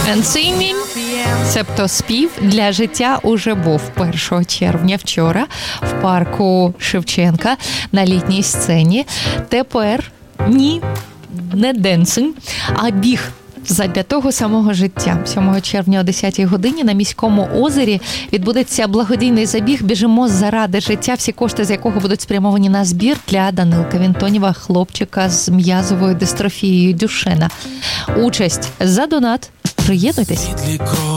And singing, себто спів для життя уже був 1 червня вчора в парку Шевченка на літній сцені. Тепер ні, не денсинг, а біг. Задля того самого життя. 7 червня о 10-й годині на міському озері відбудеться благодійний забіг «Біжимо заради життя», всі кошти з якого будуть спрямовані на збір для Данилка Вінтонєва, хлопчика з м'язовою дистрофією Дюшена. Участь за донат. Приєднуйтесь.